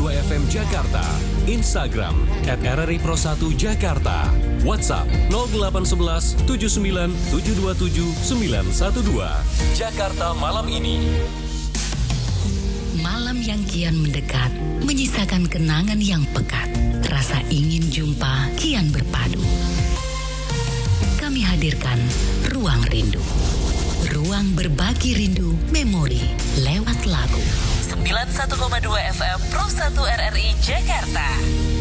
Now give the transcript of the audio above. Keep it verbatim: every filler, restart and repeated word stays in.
dua F M Jakarta, Instagram at R R I Pro satu Jakarta, WhatsApp nol delapan satu satu tujuh sembilan tujuh dua tujuh sembilan satu dua. Jakarta malam ini. Malam yang kian mendekat, menyisakan kenangan yang pekat. Rasa ingin jumpa kian berpadu. Kami hadirkan Ruang Rindu. Ruang berbagi rindu memori lewat lagu. sembilan puluh satu koma dua F M Pro satu R R I Jakarta.